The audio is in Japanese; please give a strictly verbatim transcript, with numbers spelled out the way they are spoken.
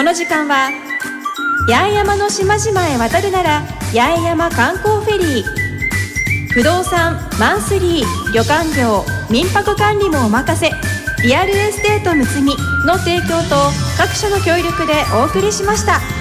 この時間は八重山の島々へ渡るなら八重山観光フェリー、不動産、マンスリー、旅館業、民泊管理もお任せ、リアルエステートむつみの提供と各社の協力でお送りしました。